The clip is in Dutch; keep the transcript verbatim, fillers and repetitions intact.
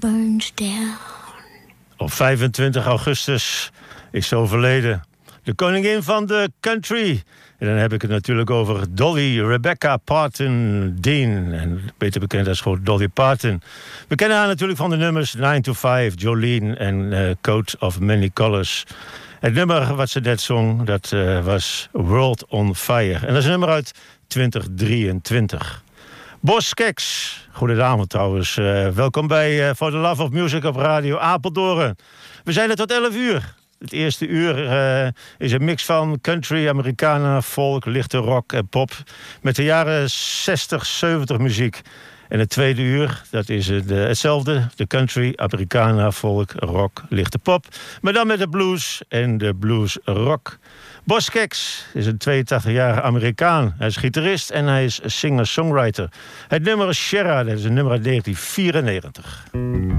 burns down. Op vijfentwintig augustus is ze overleden. De koningin van de country. En dan heb ik het natuurlijk over Dolly Rebecca Parton Dean. En beter bekend als gewoon Dolly Parton. We kennen haar natuurlijk van de nummers nine to five, Jolene en uh, Coat of Many Colors. Het nummer wat ze net zong, dat uh, was World on Fire. En dat is een nummer uit twintig drieëntwintig. Boz Scaggs, goedenavond trouwens. Uh, welkom bij uh, For the Love of Music op Radio Apeldoorn. We zijn er tot elf uur. Het eerste uur uh, is een mix van country, Americana, folk, lichte rock en pop. Met de jaren zestig, zeventig muziek. En het tweede uur, dat is het, uh, hetzelfde. De country, Americana, folk, rock, lichte pop. Maar dan met de blues en de blues rock. Boz Scaggs is een tweeëntachtigjarige Amerikaan. Hij is gitarist en hij is singer-songwriter. Het nummer is Shera, dat is een nummer uit negentien vierennegentig.